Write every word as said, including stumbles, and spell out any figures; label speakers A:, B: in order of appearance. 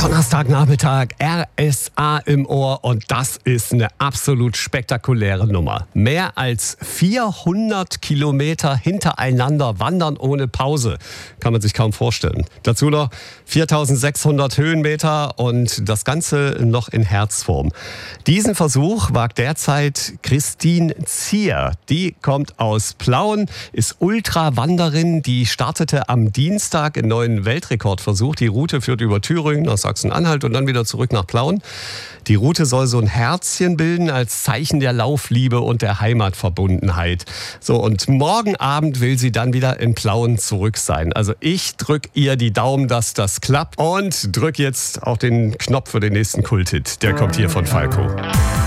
A: Donnerstagnachmittag, R S A im Ohr und das ist eine absolut spektakuläre Nummer. Mehr als vierhundert Kilometer hintereinander wandern ohne Pause. Kann man sich kaum vorstellen. Dazu noch viertausendsechshundert Höhenmeter und das Ganze noch in Herzform. Diesen Versuch wagt derzeit Christine Zier. Die kommt aus Plauen, ist Ultrawanderin. Die startete am Dienstag einen neuen Weltrekordversuch. Die Route führt über Thüringen nach Sachsen-Anhalt und dann wieder zurück nach Plauen. Die Route soll so ein Herzchen bilden als Zeichen der Laufliebe und der Heimatverbundenheit. So, und morgen Abend will sie dann wieder in Plauen zurück sein. Also ich drücke ihr die Daumen, dass das klappt und drücke jetzt auch den Knopf für den nächsten Kulthit. Der kommt hier von Falco.